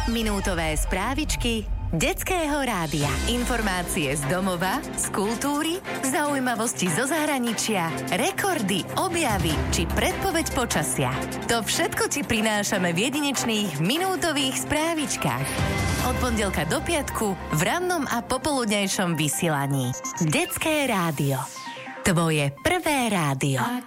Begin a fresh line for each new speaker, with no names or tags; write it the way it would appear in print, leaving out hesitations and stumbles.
Minútové správičky Detského rádia. Informácie z domova, z kultúry, zaujímavosti zo zahraničia, rekordy, objavy či predpoveď počasia. To všetko ti prinášame v jedinečných minútových správičkách. Od pondelka do piatku v rannom a popoludnejšom vysielaní. Detské rádio. Tvoje prvé rádio.